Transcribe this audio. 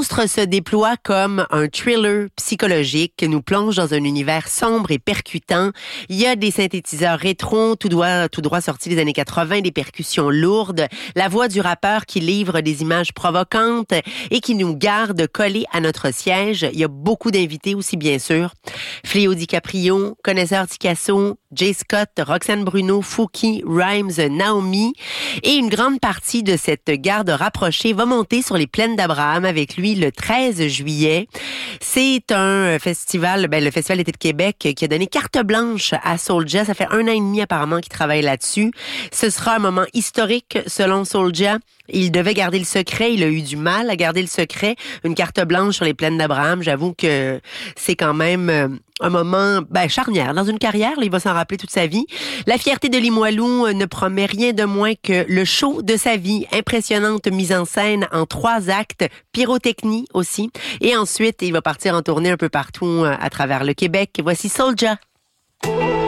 Monstre se déploie comme un thriller psychologique qui nous plonge dans un univers sombre et percutant. Il y a des synthétiseurs rétro, tout droit sortis des années 80, des percussions lourdes, la voix du rappeur qui livre des images provocantes et qui nous garde collés à notre siège. Il y a beaucoup d'invités aussi, bien sûr. Fléau DiCaprio, Connaisseur Ticasso, Jay Scott, Roxane Bruno, Fouki, Rhymes, Naomi. Et une grande partie de cette garde rapprochée va monter sur les plaines d'Abraham avec lui le 13 juillet. C'est un festival, le Festival d'été de Québec qui a donné carte blanche à Soulja. Ça fait 1 an et demi apparemment qu'il travaille là-dessus. Ce sera un moment historique selon Soulja. Il devait garder le secret. Il a eu du mal à garder le secret. Une carte blanche sur les plaines d'Abraham. J'avoue que c'est quand même un moment charnière dans une carrière. Il va s'en rappeler toute sa vie. La fierté de Limoilou ne promet rien de moins que le show de sa vie. Impressionnante mise en scène en 3 actes. Pyrotechnie aussi. Et ensuite, il va partir en tournée un peu partout à travers le Québec. Voici Soulja.